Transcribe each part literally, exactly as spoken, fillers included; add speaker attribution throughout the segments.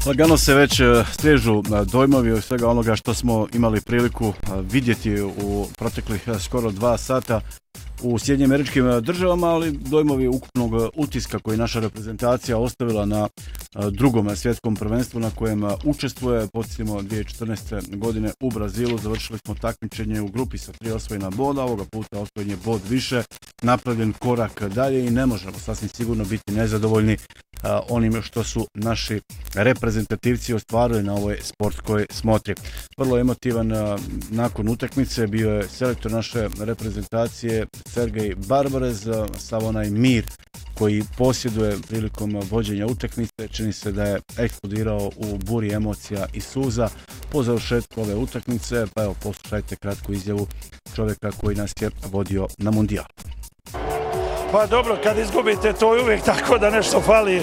Speaker 1: Lagano se već stežu dojmovi od svega onoga što smo imali priliku vidjeti u proteklih skoro dva sata u Sjedinjenim Američkim Državama, ali dojmovi ukupnog utiska koji naša reprezentacija ostavila na drugom svjetskom prvenstvu na kojem učestvuje. Podsjetimo, dvije tisuće četrnaeste. godine u Brazilu završili smo takmičenje u grupi sa tri osvojena boda, ovoga puta osvojen je bod više, napravljen korak dalje i ne možemo sasvim sigurno biti nezadovoljni onim što su naši reprezentativci ostvarili na ovoj sportskoj smotri. Vrlo emotivan nakon utakmice bio je selektor naše reprezentacije Sergej Barbarez, sav onaj mir koji posjeduje prilikom vođenja utakmice. Čini se da je eksplodirao u buri emocija i suza po završetku ove utakmice, pa evo poslušajte kratku izjavu čovjeka koji nas je vodio na mundijal.
Speaker 2: Pa dobro, kad izgubite to je uvijek tako da nešto fali. E,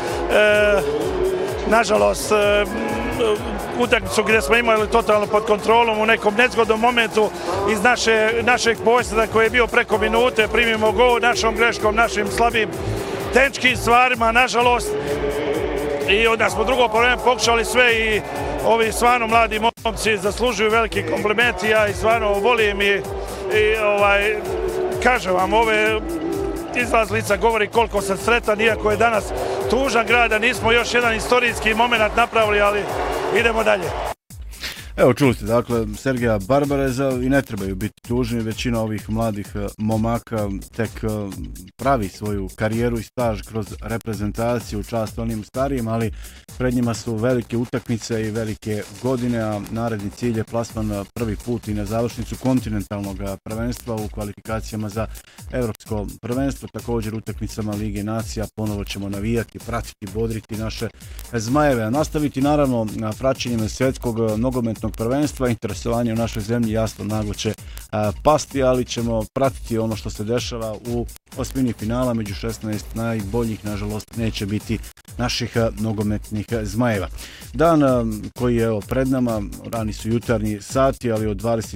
Speaker 2: nažalost, e, utakmicu gdje smo imali totalno pod kontrolom u nekom nezgodnom momentu iz naše, našeg posjeda koji je bio preko minute, primimo gol našom greškom, našim slabim tehničkim stvarima, nažalost. I onda smo drugo probleme pokušali sve i ovi stvarno mladi momci zaslužuju veliki kompliment i ja i stvarno volim i, i ovaj, kažem vam, ove izlazlica govori koliko sam sretan, iako je danas tužan grad, da nismo još jedan istorijski moment napravili, ali idemo dalje.
Speaker 1: Evo, čuli ste, dakle, Sergeja Barbareza i ne trebaju biti tužni, većina ovih mladih momaka tek pravi svoju karijeru i staž kroz reprezentaciju, čast onim starijim, ali pred njima su velike utakmice i velike godine, a naredni cilj je plasman prvi put i na završnicu kontinentalnog prvenstva u kvalifikacijama za evropsko prvenstvo, također utakmicama Lige nacija. Ponovo ćemo navijati, pratiti, bodriti naše zmajeve, a nastaviti naravno praćenjem svjetskog nogometnog prvenstva. Interesovanje u našoj zemlji jasno naglo će a, pasti, ali ćemo pratiti ono što se dešava u osmini finala među šesnaest najboljih. Nažalost, neće biti naših a, nogometnih a, zmajeva. Dan a, koji je evo, pred nama, rani su jutarnji sati, ali od dvadeset